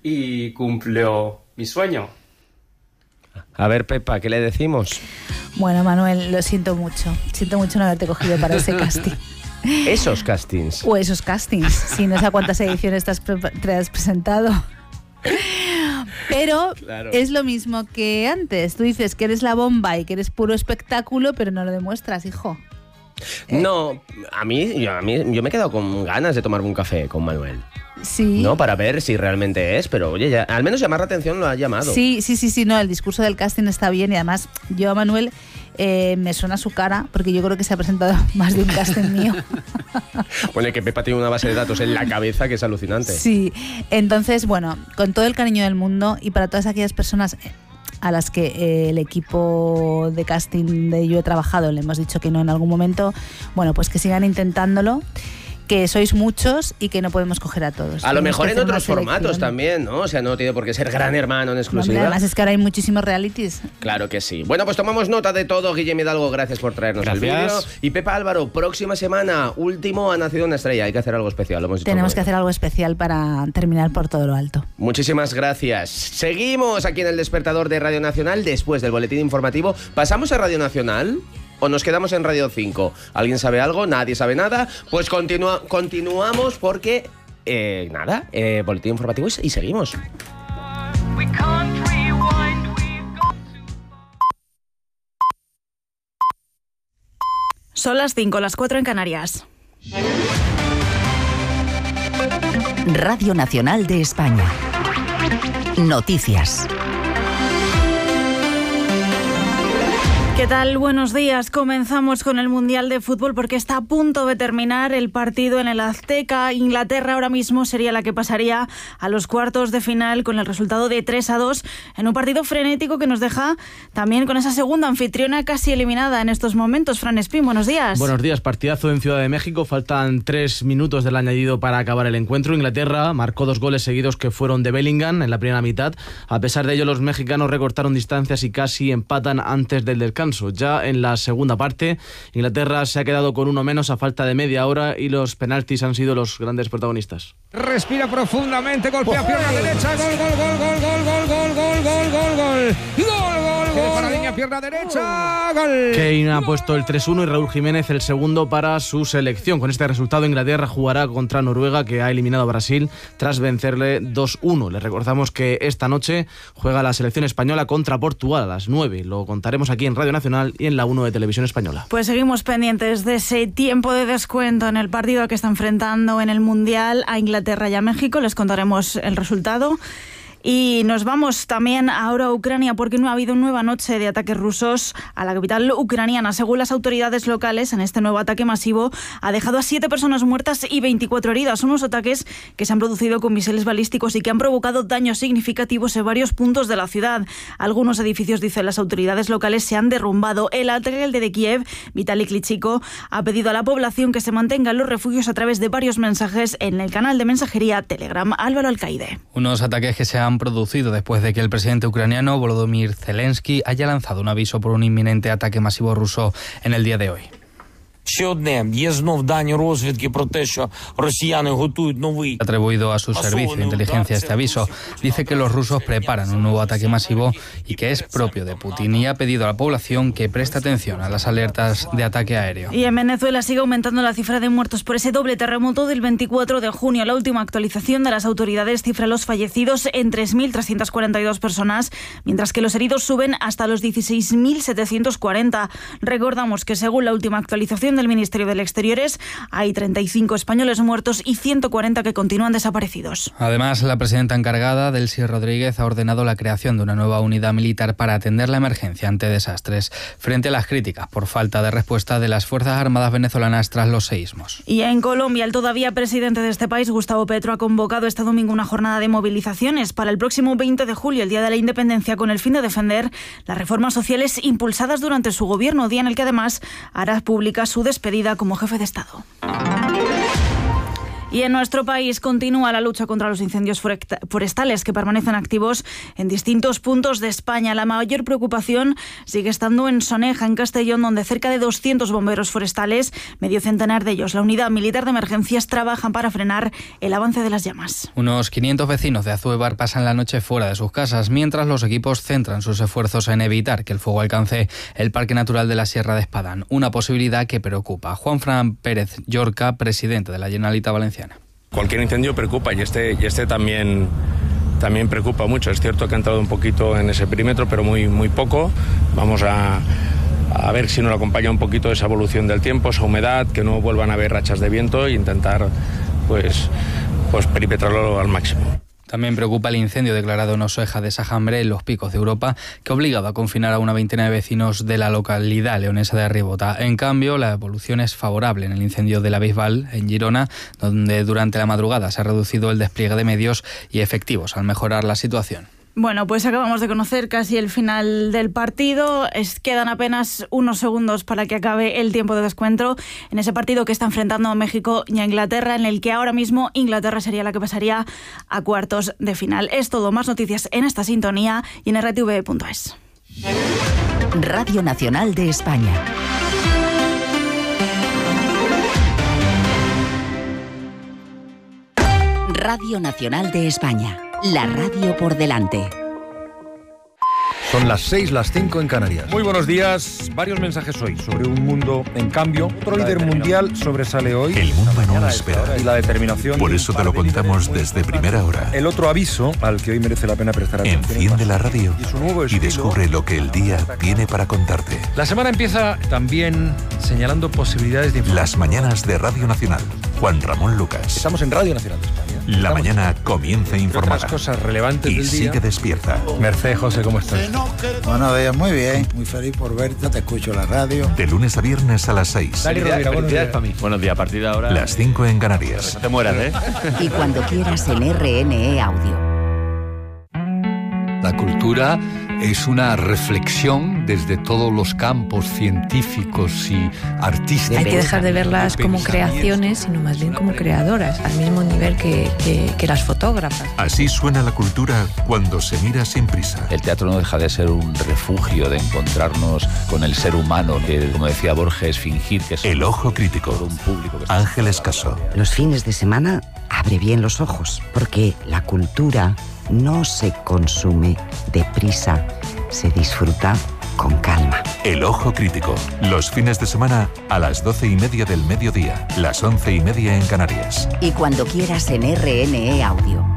y cumplió mi sueño. A ver, Pepa, ¿qué le decimos? Bueno, Manuel, lo siento mucho. Siento mucho no haberte cogido para ese casting. Esos castings. O esos castings. Sí, no sé a cuántas ediciones te has presentado. Pero claro, es lo mismo que antes. Tú dices que eres la bomba y que eres puro espectáculo, pero no lo demuestras, hijo. No, yo me he quedado con ganas de tomarme un café con Manuel. Sí. No, para ver si realmente es, pero oye, ya, al menos llamar la atención lo ha llamado. Sí, no, el discurso del casting está bien y además yo a Manuel me suena su cara porque yo creo que se ha presentado más de un casting mío. Bueno, y que Pepa tiene una base de datos en la cabeza que es alucinante. Sí, entonces, bueno, con todo el cariño del mundo y para todas aquellas personas a las que el equipo de casting de Yo He Trabajado le hemos dicho que no en algún momento, bueno, pues que sigan intentándolo, que sois muchos y que no podemos coger a todos. A lo mejor en otros formatos también, ¿no? O sea, no tiene por qué ser Gran Hermano en exclusiva. Además es que ahora hay muchísimos realities. Claro que sí. Bueno, pues tomamos nota de todo. Guillem Hidalgo, gracias por traernos el vídeo. Y Pepa Álvaro, próxima semana, último Ha Nacido una Estrella. Hay que hacer algo especial. Tenemos que hacer algo especial para terminar por todo lo alto. Muchísimas gracias. Seguimos aquí en El Despertador de Radio Nacional después del boletín informativo. ¿Pasamos a Radio Nacional o nos quedamos en Radio 5? ¿Alguien sabe algo? ¿Nadie sabe nada? Pues continuamos porque, boletín informativo y seguimos. Son las 5, las 4 en Canarias. Radio Nacional de España. Noticias. ¿Qué tal? Buenos días. Comenzamos con el Mundial de Fútbol porque está a punto de terminar el partido en el Azteca. Inglaterra ahora mismo sería la que pasaría a los cuartos de final con el resultado de 3-2 en un partido frenético que nos deja también con esa segunda anfitriona casi eliminada en estos momentos. Fran Espín, buenos días. Buenos días. Partidazo en Ciudad de México. Faltan 3 minutos del añadido para acabar el encuentro. Inglaterra marcó 2 goles seguidos que fueron de Bellingham en la primera mitad. A pesar de ello, los mexicanos recortaron distancias y casi empatan antes del descanso. Ya en la segunda parte, Inglaterra se ha quedado con uno menos a falta de media hora y los penaltis han sido los grandes protagonistas. Respira profundamente, golpea pierna derecha, gol. Para línea, pierna derecha, gol. Kane ha puesto el 3-1 y Raúl Jiménez el segundo para su selección. Con este resultado, Inglaterra jugará contra Noruega, que ha eliminado a Brasil tras vencerle 2-1. Les recordamos que esta noche juega la selección española contra Portugal a las 9. Lo contaremos aquí en Radio Nacional y en la 1 de Televisión Española. Pues seguimos pendientes de ese tiempo de descuento en el partido que está enfrentando en el Mundial a Inglaterra y a México. Les contaremos el resultado. Y nos vamos también ahora a Ucrania porque no ha habido nueva noche de ataques rusos a la capital ucraniana. Según las autoridades locales, en este nuevo ataque masivo ha dejado a 7 personas muertas y 24 heridas. Son unos ataques que se han producido con misiles balísticos y que han provocado daños significativos en varios puntos de la ciudad. Algunos edificios, dicen las autoridades locales, se han derrumbado. El alcalde de Kiev, Vitaly Klitschko, ha pedido a la población que se mantenga en los refugios a través de varios mensajes en el canal de mensajería Telegram. Álvaro Alcaide. Unos ataques que se han producido después de que el presidente ucraniano Volodymyr Zelensky haya lanzado un aviso por un inminente ataque masivo ruso en el día de hoy. Atribuido a su servicio de inteligencia este aviso, dice que los rusos preparan un nuevo ataque masivo y que es propio de Putin, y ha pedido a la población que preste atención a las alertas de ataque aéreo. Y en Venezuela sigue aumentando la cifra de muertos por ese doble terremoto del 24 de junio. La última actualización de las autoridades cifra los fallecidos en 3.342 personas, mientras que los heridos suben hasta los 16.740. Recordamos que según la última actualización del Ministerio del Exteriores, hay 35 españoles muertos y 140 que continúan desaparecidos. Además, la presidenta encargada, Delcy Rodríguez, ha ordenado la creación de una nueva unidad militar para atender la emergencia ante desastres, frente a las críticas por falta de respuesta de las Fuerzas Armadas venezolanas tras los seísmos. Y en Colombia, el todavía presidente de este país, Gustavo Petro, ha convocado este domingo una jornada de movilizaciones para el próximo 20 de julio, el Día de la Independencia, con el fin de defender las reformas sociales impulsadas durante su gobierno, día en el que además hará pública su despedida como jefe de Estado. Y en nuestro país continúa la lucha contra los incendios forestales que permanecen activos en distintos puntos de España. La mayor preocupación sigue estando en Soneja, en Castellón, donde cerca de 200 bomberos forestales, medio centenar de ellos, la unidad militar de emergencias, trabajan para frenar el avance de las llamas. Unos 500 vecinos de Azuebar pasan la noche fuera de sus casas, mientras los equipos centran sus esfuerzos en evitar que el fuego alcance el Parque Natural de la Sierra de Espadán, una posibilidad que preocupa. Juanfran Pérez Llorca, presidente de la Generalitat Valenciana. Cualquier incendio preocupa y este también preocupa mucho. Es cierto que ha entrado un poquito en ese perímetro, pero muy poco. Vamos a ver si nos acompaña un poquito esa evolución del tiempo, esa humedad, que no vuelvan a haber rachas de viento e intentar pues perimetrarlo al máximo. También preocupa el incendio declarado en Oseja de Sajambre, en los Picos de Europa, que ha obligado a confinar a una veintena de vecinos de la localidad leonesa de Ribota. En cambio, la evolución es favorable en el incendio de la Bisbal, en Girona, donde durante la madrugada se ha reducido el despliegue de medios y efectivos al mejorar la situación. Bueno, pues acabamos de conocer casi el final del partido. Quedan apenas unos segundos para que acabe el tiempo de descuento en ese partido que está enfrentando a México y a Inglaterra, en el que ahora mismo Inglaterra sería la que pasaría a cuartos de final. Es todo. Más noticias en esta sintonía y en rtv.es. Radio Nacional de España. Radio Nacional de España. La radio por delante. Son las 6, las 5 en Canarias. Muy buenos días. Varios mensajes hoy sobre un mundo en cambio. Otro líder mundial sobresale hoy. El mundo no lo espera. Y la determinación. Por eso te lo contamos desde primera hora. El otro aviso al que hoy merece la pena prestar atención. Enciende la radio y descubre lo que el día tiene para contarte. La semana empieza también señalando posibilidades de información. Las mañanas de Radio Nacional. Juan Ramón Lucas. Estamos en Radio Nacional de España. La mañana comienza informada. Otras cosas relevantes y del día. sigue despierta. Mercedes José, ¿cómo estás? Buenos días, muy bien. Muy feliz por verte, te escucho la radio. De lunes a viernes a las 6. Felicidades para mí. Buenos días, a partir de ahora. Las 5 en Canarias. No te mueras, ¿eh? Y cuando quieras en RNE Audio. La cultura es una reflexión desde todos los campos científicos y artísticos. Hay que dejar de verlas como creaciones, sino más bien como creadoras, al mismo nivel que las fotógrafas. Así suena la cultura cuando se mira sin prisa. El teatro no deja de ser un refugio de encontrarnos con el ser humano, que, como decía Borges, fingir que es El Ojo Crítico. Un público que Ángel Escaso. Los fines de semana abre bien los ojos, porque la cultura no se consume deprisa, se disfruta con calma. El Ojo Crítico. Los fines de semana a las 12:30 del mediodía, las 11:30 en Canarias. Y cuando quieras en RNE Audio.